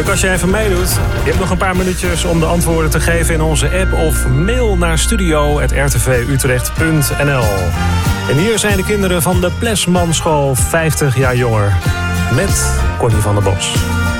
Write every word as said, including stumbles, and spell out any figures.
Leuk als je even meedoet. Je hebt nog een paar minuutjes om de antwoorden te geven in onze app of mail naar studio apenstaartje r t v utrecht punt n l. En hier zijn de kinderen van de Plesmanschool vijftig jaar jonger met Connie van der Bos.